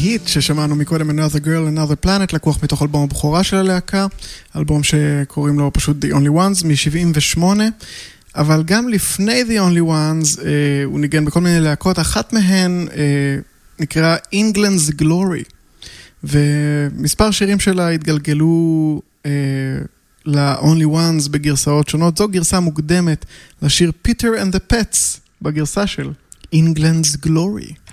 להיט ששמענו מקודם, Another Girl, Another Planet, לקוח מתוך אלבום הבכורה של הלהקה, אלבום שקוראים לו פשוט The Only Ones מ-78, אבל גם לפני The Only Ones הוא ניגן בכל מיני להקות, אחת מהן נקרא England's Glory, ומספר שירים שלה התגלגלו ל-Only Ones בגרסאות שונות. זו גרסה מוקדמת לשיר Peter and the Pets בגרסה של England's Glory.